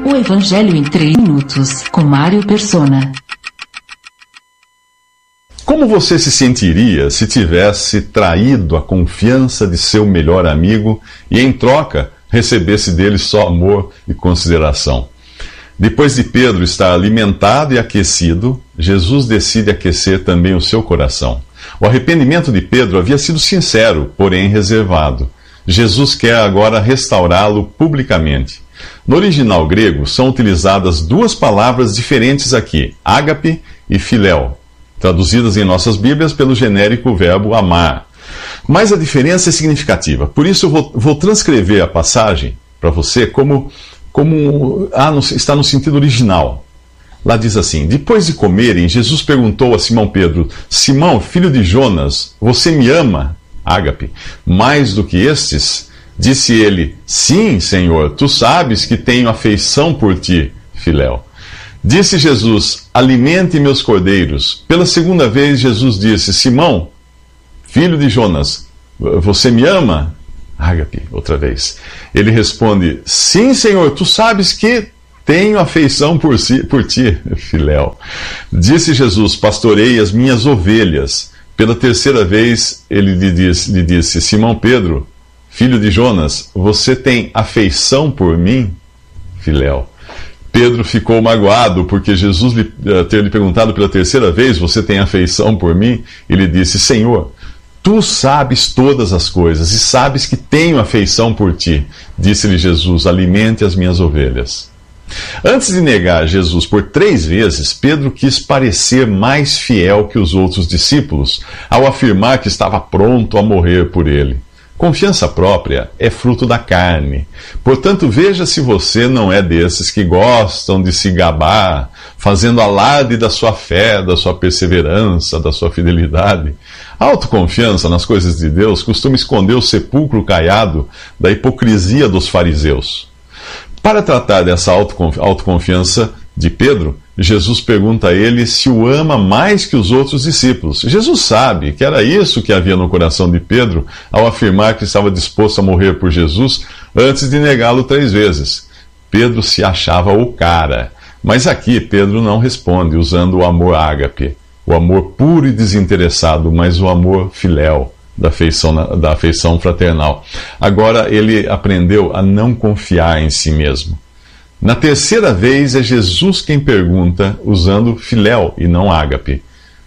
O Evangelho em 3 minutos, com Mário Persona. Como você se sentiria se tivesse traído a confiança de seu melhor amigo e, em troca, recebesse dele só amor e consideração? Depois de Pedro estar alimentado e aquecido, Jesus decide aquecer também o seu coração. O arrependimento de Pedro havia sido sincero, porém reservado. Jesus quer agora restaurá-lo publicamente. No original grego são utilizadas 2 palavras diferentes aqui, ágape e filéu, traduzidas em nossas Bíblias pelo genérico verbo amar. Mas a diferença é significativa. Por isso eu vou transcrever a passagem para você como está no sentido original. Lá diz assim: depois de comerem, Jesus perguntou a Simão Pedro: Simão, filho de Jonas, você me ama, ágape, mais do que estes? Disse ele: sim, Senhor, tu sabes que tenho afeição por ti, filéu. Disse Jesus: alimente meus cordeiros. Pela segunda vez Jesus disse: Simão, filho de Jonas, você me ama? Ágape, outra vez. Ele responde: sim, Senhor, tu sabes que tenho afeição por ti, filéu. Disse Jesus: pastorei as minhas ovelhas. Pela terceira vez ele lhe disse: Simão Pedro, filho de Jonas, você tem afeição por mim, filéu. Pedro ficou magoado porque Jesus ter lhe perguntado pela terceira vez: você tem afeição por mim? Ele disse: Senhor, tu sabes todas as coisas e sabes que tenho afeição por ti. Disse-lhe Jesus: alimente as minhas ovelhas. Antes de negar Jesus por 3 vezes, Pedro quis parecer mais fiel que os outros discípulos ao afirmar que estava pronto a morrer por ele. Confiança própria é fruto da carne. Portanto, veja se você não é desses que gostam de se gabar, fazendo alarde da sua fé, da sua perseverança, da sua fidelidade. A autoconfiança nas coisas de Deus costuma esconder o sepulcro caiado da hipocrisia dos fariseus. Para tratar dessa autoconfiança de Pedro, Jesus pergunta a ele se o ama mais que os outros discípulos. Jesus sabe que era isso que havia no coração de Pedro ao afirmar que estava disposto a morrer por Jesus antes de negá-lo 3 vezes. Pedro se achava o cara. Mas aqui Pedro não responde usando o amor ágape, o amor puro e desinteressado, mas o amor filéu, da afeição fraternal. Agora ele aprendeu a não confiar em si mesmo. Na terceira vez é Jesus quem pergunta, usando filéu e não ágape: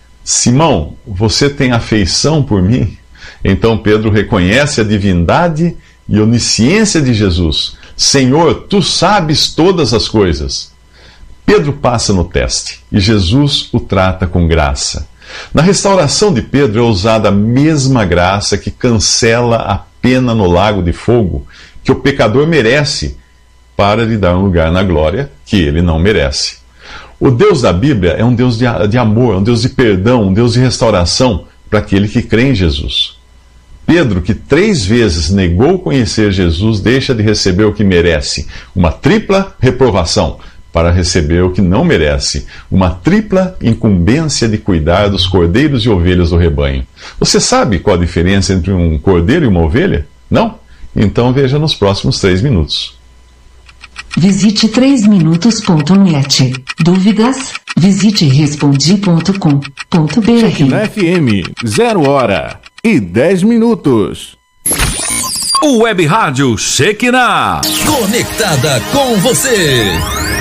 Simão, você tem afeição por mim? Então Pedro reconhece a divindade e onisciência de Jesus. Senhor, tu sabes todas as coisas. Pedro passa no teste e Jesus o trata com graça. Na restauração de Pedro é usada a mesma graça que cancela a pena no lago de fogo que o pecador merece, para lhe dar um lugar na glória que ele não merece. O Deus da Bíblia é um Deus de amor, um Deus de perdão, um Deus de restauração para aquele que crê em Jesus. Pedro, que 3 vezes negou conhecer Jesus, deixa de receber o que merece, uma tripla reprovação, para receber o que não merece, uma tripla incumbência de cuidar dos cordeiros e ovelhas do rebanho. Você sabe qual a diferença entre um cordeiro e uma ovelha? Não? Então veja nos próximos 3 minutos. Visite 3minutos.net. Dúvidas? Visite respondi.com.br. Shekinah FM, 0h10. O Web Rádio Shekinah, conectada com você.